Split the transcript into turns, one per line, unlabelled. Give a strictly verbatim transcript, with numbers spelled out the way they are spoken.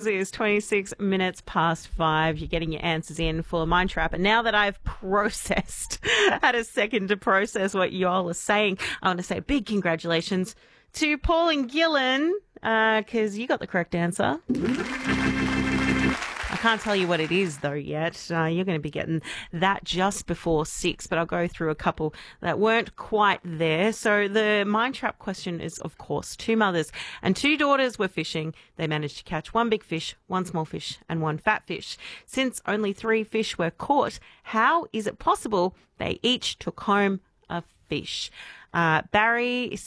is twenty-six minutes past five. You're getting your answers in for Mind Trap. And now that I've processed, had a second to process what you all are saying, I want to say big congratulations to Paul and Gillen, because uh, you got the correct answer. I can't tell you what it is, though, yet. Uh, you're going to be getting that just before six, but I'll go through a couple that weren't quite there. So the Mind Trap question is, of course, two mothers and two daughters were fishing. They managed to catch one big fish, one small fish, and one fat fish. Since only three fish were caught, how is it possible they each took home a fish? Uh, Barry